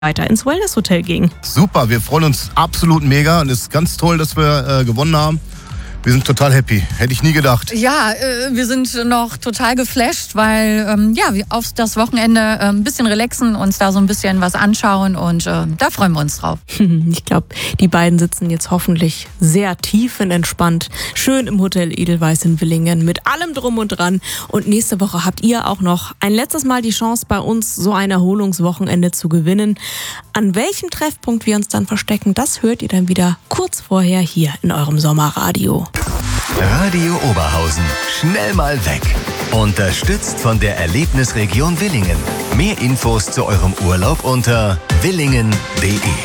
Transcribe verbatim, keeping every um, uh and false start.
weiter ins Wellness-Hotel ging. Super, wir freuen uns absolut mega und es ist ganz toll, dass wir äh, gewonnen haben. Wir sind total happy. Hätte ich nie gedacht. Ja, äh, wir sind noch total geflasht, weil ähm, ja, wir auf das Wochenende äh, ein bisschen relaxen, uns da so ein bisschen was anschauen und äh, da freuen wir uns drauf. Ich glaube, die beiden sitzen jetzt hoffentlich sehr tiefenentspannt, schön im Hotel Edelweiss in Villingen mit allem drum und dran. Und nächste Woche habt ihr auch noch ein letztes Mal die Chance, bei uns so ein Erholungswochenende zu gewinnen. An welchem Treffpunkt wir uns dann verstecken, das hört ihr dann wieder kurz vorher hier in eurem Sommerradio. Radio Oberhausen. Schnell mal weg. Unterstützt von der Erlebnisregion Villingen. Mehr Infos zu eurem Urlaub unter villingen punkt de.